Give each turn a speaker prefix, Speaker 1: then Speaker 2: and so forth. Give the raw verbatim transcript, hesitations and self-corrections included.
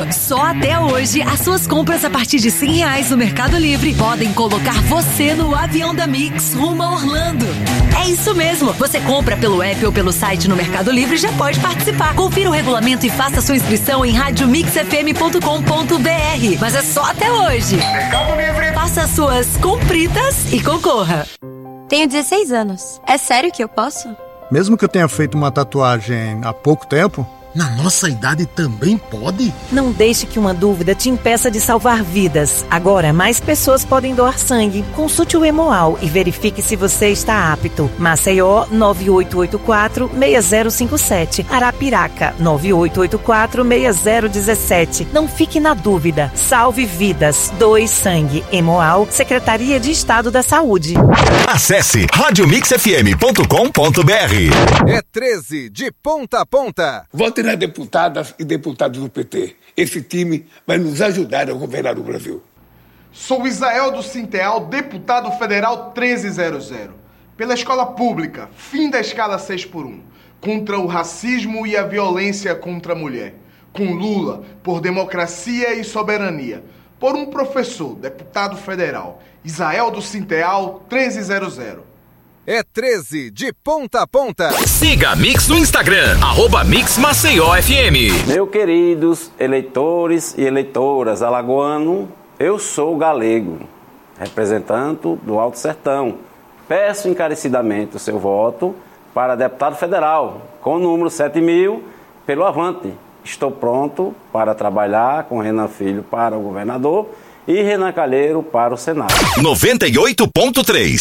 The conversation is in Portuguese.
Speaker 1: Orlando. Só até hoje, as suas compras a partir de cem reais no Mercado Livre podem colocar você no avião da Mix rumo a Orlando. É isso mesmo. Você compra pelo app ou pelo site no Mercado Livre e já pode participar. Confira o regulamento e faça sua inscrição em rádio mix f m ponto com ponto b r. Mas é só até hoje.
Speaker 2: Mercado Livre.
Speaker 1: Faça suas compritas e concorra.
Speaker 3: Tenho dezesseis anos. É sério que eu posso?
Speaker 4: Mesmo que eu tenha feito uma tatuagem há pouco tempo?
Speaker 5: Na nossa idade também pode?
Speaker 6: Não deixe que uma dúvida te impeça de salvar vidas. Agora, mais pessoas podem doar sangue. Consulte o Hemoal e verifique se você está apto. Maceió, nove oito oito quatro, seis zero cinco sete. Arapiraca, nove oito oito quatro, seis zero um sete. Não fique na dúvida. Salve vidas. Doe sangue. Hemoal, Secretaria de Estado da Saúde.
Speaker 7: Acesse rádio mix f m ponto com ponto b r.
Speaker 8: É treze de ponta a ponta.
Speaker 9: Vote nas deputadas e deputados do P T. Esse time vai nos ajudar a governar o Brasil.
Speaker 2: Sou Isael do Sinteal, deputado federal treze zero zero. Pela escola pública, fim da escala seis por um. Contra o racismo e a violência contra a mulher. Com Lula, por democracia e soberania. Por um professor, deputado federal. Isael do Sinteal, treze zero zero.
Speaker 8: É treze de ponta a ponta.
Speaker 7: Siga a Mix no Instagram, arroba Mix Maceió F M.
Speaker 10: Meus queridos eleitores e eleitoras alagoano, eu sou galego, representante do Alto Sertão. Peço encarecidamente o seu voto para deputado federal, com o número sete mil, pelo Avante. Estou pronto para trabalhar com Renan Filho para o governador e Renan Calheiro para o Senado.
Speaker 7: noventa e oito ponto três